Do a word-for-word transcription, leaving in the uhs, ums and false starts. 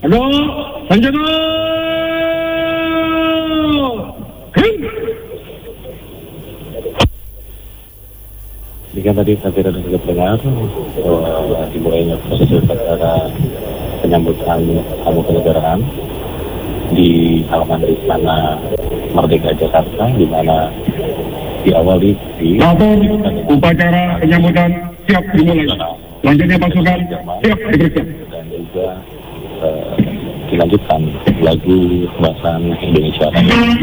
Aduh, Sanjana! Jika tadi tadi ada sudah dengar uh, dimulainya proses upacara penyambutan tamu kenegaraan di halaman Istana Merdeka Jakarta, di mana diawali di upacara penyambutan siap dimulai. Selanjutnya pasukan siap diperiksa. Dan juga uh, dilanjutkan lagu bahasa Indonesia.